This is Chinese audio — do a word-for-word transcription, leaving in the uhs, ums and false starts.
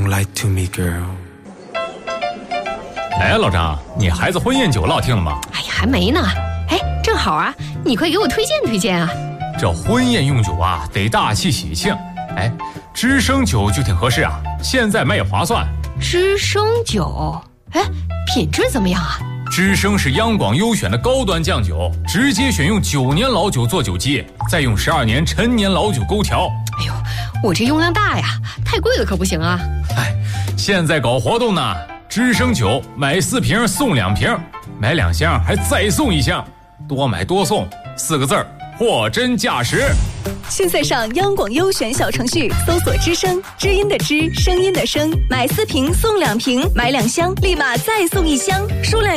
Don't lie to me, girl。 哎，老张，你孩子婚宴酒落听了吗？ 哎呀，还没呢。哎，正好啊，你快给我推荐推荐啊。 这婚宴用酒啊，得大气喜庆。哎，知生酒就挺合适啊，现在卖也划算。 知生酒，哎，品质怎么样啊？ 知生是央广优选的高端酱酒，直接选用九年老酒做酒基，再用十二年陈年老酒勾调。 哎呦，我这用量大呀，太贵了可不行啊。 哎，现在搞活动呢，知生酒买四瓶送两瓶，买两箱还再送一箱，多买多送，四个字儿，货真价实。 现在上央广优选小程序搜索知声，知音的知，声音的声，买四瓶送两瓶，买两箱立马再送一箱，数量